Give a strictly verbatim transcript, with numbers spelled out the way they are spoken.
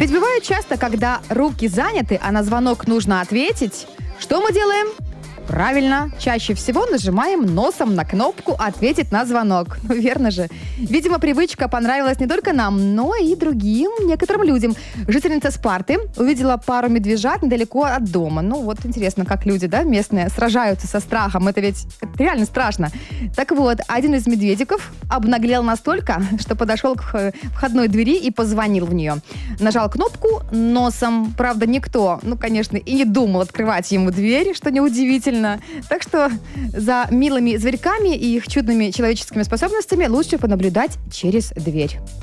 Ведь бывает часто, когда руки заняты, а на звонок нужно ответить, что мы делаем? Правильно, чаще всего нажимаем носом на кнопку «Ответить на звонок». Ну, верно же. Видимо, привычка понравилась не только нам, но и другим некоторым людям. Жительница Спарты увидела пару медвежат недалеко от дома. Ну, вот интересно, как люди, да, местные, сражаются со страхом. Это ведь это реально страшно. Так вот, один из медведиков обнаглел настолько, что подошел к входной двери и позвонил в нее. Нажал кнопку носом. Правда, никто, ну, конечно, и не думал открывать ему дверь, что неудивительно. Так что за милыми зверьками и их чудными человеческими способностями лучше понаблюдать через дверь.